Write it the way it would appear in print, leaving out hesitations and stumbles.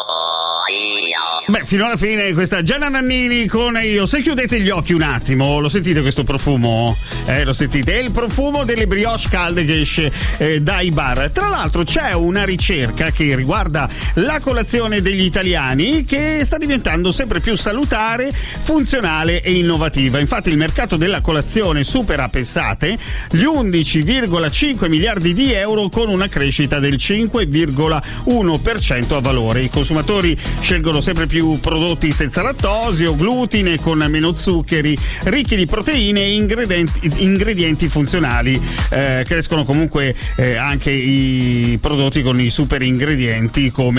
Beh, fino alla fine questa Gianna Nannini con Io. Se chiudete gli occhi un attimo, lo sentite questo profumo? Lo sentite? È il profumo delle brioche calde che esce dai bar. Tra l'altro c'è una ricerca che riguarda la colazione degli italiani che sta diventando sempre più salutare, funzionale e innovativa. Infatti il mercato della colazione supera a pessate gli 11,5 miliardi di euro con una crescita del 5,1% a valore. I consumatori scelgono sempre più prodotti senza lattosio o glutine, con meno zuccheri, ricchi di proteine e ingredienti funzionali. Crescono comunque anche i prodotti con i super ingredienti come